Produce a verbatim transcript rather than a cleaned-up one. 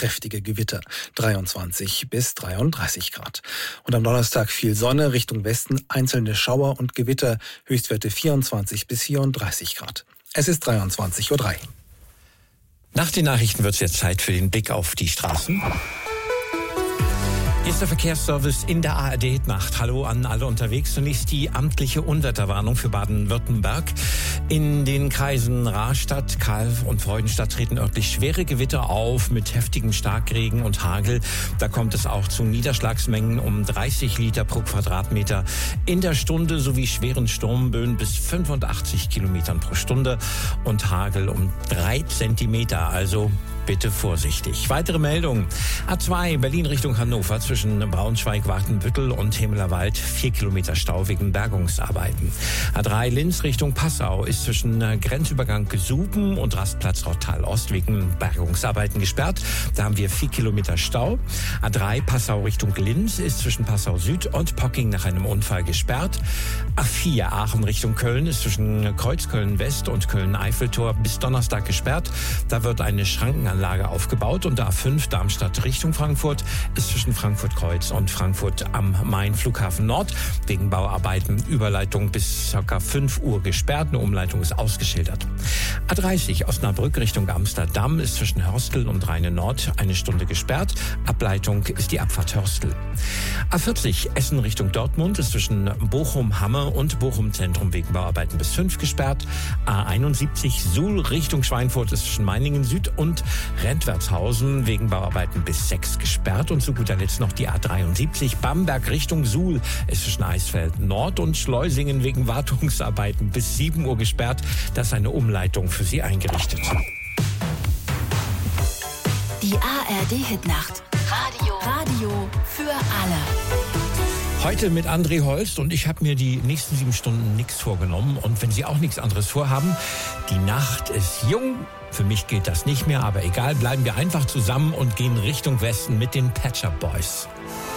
kräftige Gewitter, dreiundzwanzig bis dreiunddreißig Grad. Und am Donnerstag viel Sonne, Richtung Westen einzelne Schauer und Gewitter, Höchstwerte vierundzwanzig bis vierunddreißig Grad. Es ist dreiundzwanzig Uhr drei. Nach den Nachrichten wird es jetzt Zeit für den Blick auf die Straßen. Hier ist der Verkehrsservice in der A R D-Nacht. Hallo an alle unterwegs. Zunächst die amtliche Unwetterwarnung für Baden-Württemberg. In den Kreisen Rastatt, Calw und Freudenstadt treten örtlich schwere Gewitter auf mit heftigem Starkregen und Hagel. Da kommt es auch zu Niederschlagsmengen um dreißig Liter pro Quadratmeter in der Stunde sowie schweren Sturmböen bis fünfundachtzig Kilometern pro Stunde und Hagel um drei Zentimeter. Also bitte vorsichtig. Weitere Meldungen. A zwei Berlin Richtung Hannover zwischen Braunschweig, Wartenbüttel und Himmelerwald. Vier Kilometer Stau wegen Bergungsarbeiten. A drei Linz Richtung Passau ist zwischen Grenzübergang Gesuben und Rastplatz Rottal-Ost wegen Bergungsarbeiten gesperrt. Da haben wir vier Kilometer Stau. A drei Passau Richtung Linz ist zwischen Passau Süd und Pocking nach einem Unfall gesperrt. A vier Aachen Richtung Köln ist zwischen Kreuzköln West und Köln-Eiffeltor bis Donnerstag gesperrt. Da wird eine Schrankenanlage Anlage aufgebaut und A fünf Darmstadt Richtung Frankfurt ist zwischen Frankfurt Kreuz und Frankfurt am Main Flughafen Nord wegen Bauarbeiten Überleitung bis ca. fünf Uhr gesperrt. Eine Umleitung ist ausgeschildert. A dreißig Osnabrück Richtung Amsterdam ist zwischen Hörstel und Rheine Nord eine Stunde gesperrt. Ableitung ist die Abfahrt Hörstel. A vierzig Essen Richtung Dortmund ist zwischen Bochum-Hamme und Bochum-Zentrum wegen Bauarbeiten bis fünf gesperrt. A einundsiebzig Suhl Richtung Schweinfurt ist zwischen Meiningen Süd und Rentwertshausen wegen Bauarbeiten bis sechs gesperrt. Und zu guter Letzt noch die A dreiundsiebzig Bamberg Richtung Suhl ist zwischen Eisfeld Nord und Schleusingen wegen Wartungsarbeiten bis sieben Uhr gesperrt. Da ist eine Umleitung für Sie eingerichtet. Die A R D-Hitnacht. Radio. Radio für alle. Heute mit André Holst und ich habe mir die nächsten sieben Stunden nichts vorgenommen. Und wenn Sie auch nichts anderes vorhaben, die Nacht ist jung. Für mich gilt das nicht mehr, aber egal, bleiben wir einfach zusammen und gehen Richtung Westen mit den Pet Shop Boys.